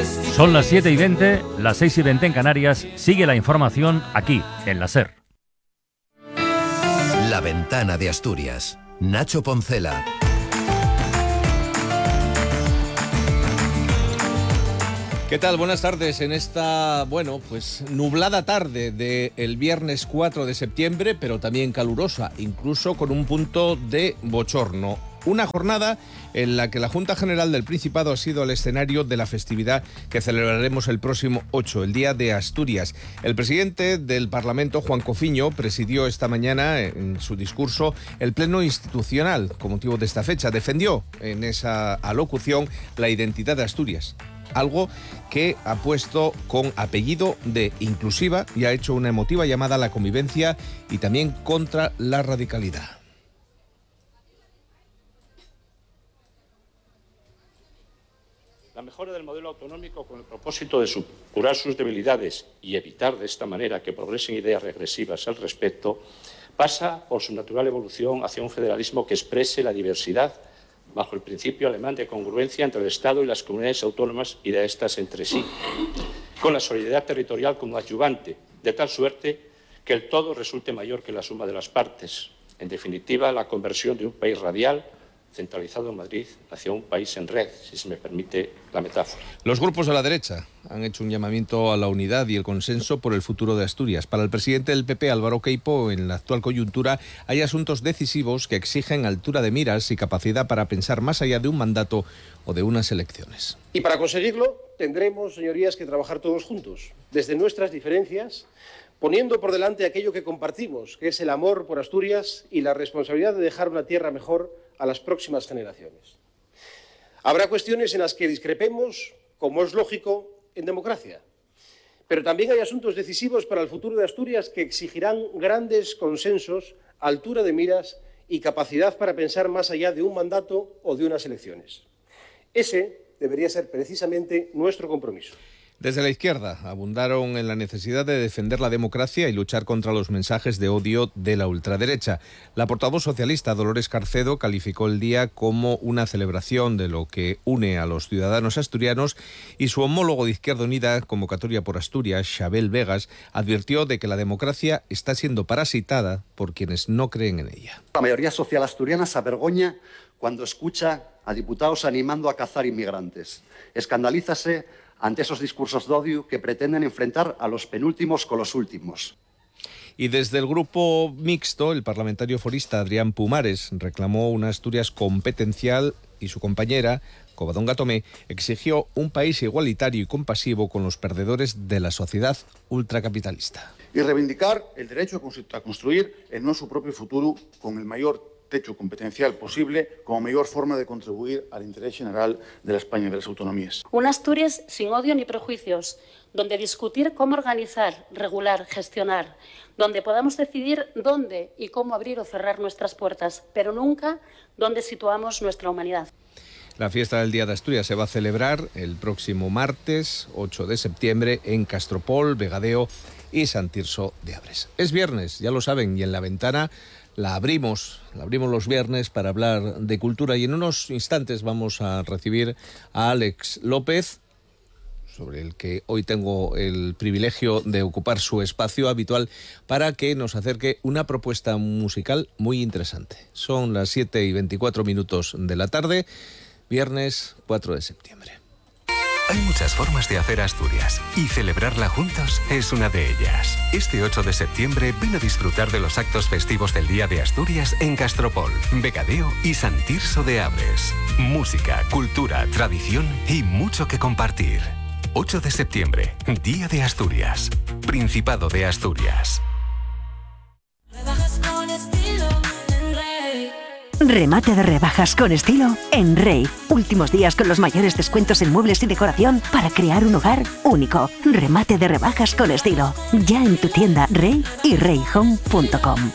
Son las 7:20, las 6:20 en Canarias. Sigue la información aquí, en la SER. La Ventana de Asturias. Nacho Poncela. ¿Qué tal? Buenas tardes en esta, nublada tarde del viernes 4 de septiembre, pero también calurosa, incluso con un punto de bochorno. Una jornada en la que la Junta General del Principado ha sido el escenario de la festividad que celebraremos el próximo 8, el Día de Asturias. El presidente del Parlamento, Juan Cofiño, presidió esta mañana en su discurso el pleno institucional con motivo de esta fecha. Defendió en esa alocución la identidad de Asturias, algo que ha puesto con apellido de inclusiva y ha hecho una emotiva llamada a la convivencia y también contra la radicalidad. La mejora del modelo autonómico con el propósito de curar sus debilidades y evitar de esta manera que progresen ideas regresivas al respecto pasa por su natural evolución hacia un federalismo que exprese la diversidad bajo el principio alemán de congruencia entre el Estado y las comunidades autónomas y de estas entre sí, con la solidaridad territorial como adyuvante, de tal suerte que el todo resulte mayor que la suma de las partes. En definitiva, la conversión de un país radial centralizado en Madrid hacia un país en red, si se me permite la metáfora. Los grupos de la derecha han hecho un llamamiento a la unidad y el consenso por el futuro de Asturias. Para el presidente del PP, Álvaro Queipo, en la actual coyuntura hay asuntos decisivos que exigen altura de miras y capacidad para pensar más allá de un mandato o de unas elecciones. Y para conseguirlo tendremos, señorías, que trabajar todos juntos, desde nuestras diferencias, poniendo por delante aquello que compartimos, que es el amor por Asturias y la responsabilidad de dejar una tierra mejor a las próximas generaciones. Habrá cuestiones en las que discrepemos, como es lógico, en democracia. Pero también hay asuntos decisivos para el futuro de Asturias que exigirán grandes consensos, altura de miras y capacidad para pensar más allá de un mandato o de unas elecciones. Ese debería ser precisamente nuestro compromiso. Desde la izquierda abundaron en la necesidad de defender la democracia y luchar contra los mensajes de odio de la ultraderecha. La portavoz socialista Dolores Carcedo calificó el día como una celebración de lo que une a los ciudadanos asturianos y su homólogo de Izquierda Unida, Convocatoria por Asturias, Xabel Vegas, advirtió de que la democracia está siendo parasitada por quienes no creen en ella. La mayoría social asturiana se avergoña cuando escucha a diputados animando a cazar inmigrantes. Escandalízase ante esos discursos de odio que pretenden enfrentar a los penúltimos con los últimos. Y desde el grupo mixto, el parlamentario forista Adrián Pumares reclamó una Asturias competencial y su compañera, Covadonga Tomé, exigió un país igualitario y compasivo con los perdedores de la sociedad ultracapitalista. Y reivindicar el derecho a construir el nuestro propio futuro con el mayor techo competencial posible como mejor forma de contribuir al interés general de la España y de las autonomías. Una Asturias sin odio ni prejuicios, donde discutir cómo organizar, regular, gestionar, donde podamos decidir dónde y cómo abrir o cerrar nuestras puertas, pero nunca dónde situamos nuestra humanidad. La fiesta del Día de Asturias se va a celebrar el próximo martes 8 de septiembre en Castropol, Vegadeo y Sant Tirso de Abres. Es viernes, ya lo saben, y en La Ventana la abrimos los viernes para hablar de cultura y en unos instantes vamos a recibir a Alex López, sobre el que hoy tengo el privilegio de ocupar su espacio habitual para que nos acerque una propuesta musical muy interesante. Son las 7:24 de la tarde, viernes 4 de septiembre. Hay muchas formas de hacer Asturias y celebrarla juntos es una de ellas. Este 8 de septiembre ven a disfrutar de los actos festivos del Día de Asturias en Castropol, Vegadeo y Sant Tirso de Abres. Música, cultura, tradición y mucho que compartir. 8 de septiembre, Día de Asturias, Principado de Asturias. Remate de rebajas con estilo en Rey. Últimos días con los mayores descuentos en muebles y decoración para crear un hogar único. Remate de rebajas con estilo. Ya en tu tienda Rey y reyhome.com.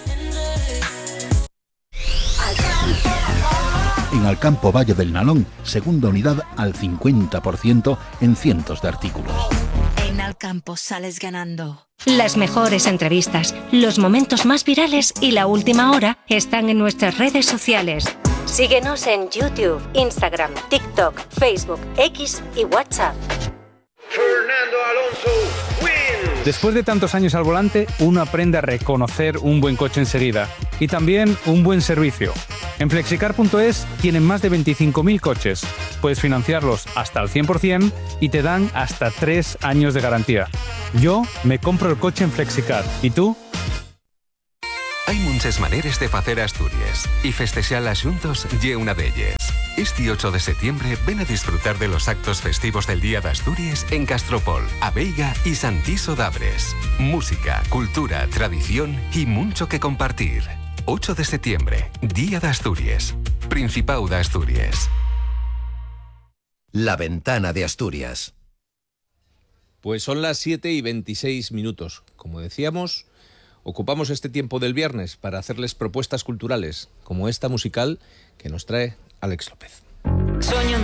En Alcampo Valle del Nalón, segunda unidad al 50% en cientos de artículos. En Alcampo sales ganando. Las mejores entrevistas, los momentos más virales y la última hora están en nuestras redes sociales. Síguenos en YouTube, Instagram, TikTok, Facebook, X y WhatsApp. Después de tantos años al volante, uno aprende a reconocer un buen coche enseguida y también un buen servicio. En Flexicar.es tienen más de 25.000 coches. Puedes financiarlos hasta al 100% y te dan hasta 3 años de garantía. Yo me compro el coche en Flexicar. ¿Y tú? Hay muchas maneras de hacer Asturias y festejarlas juntos y una de ellas. Este 8 de septiembre ven a disfrutar de los actos festivos del Día de Asturias en Castropol, Abeiga y Santiso d'Abres. Música, cultura, tradición y mucho que compartir. 8 de septiembre, Día de Asturias. Principado de Asturias. La Ventana de Asturias. Pues son las 7:26. Como decíamos, ocupamos este tiempo del viernes para hacerles propuestas culturales, como esta musical que nos trae Alex López. Soñando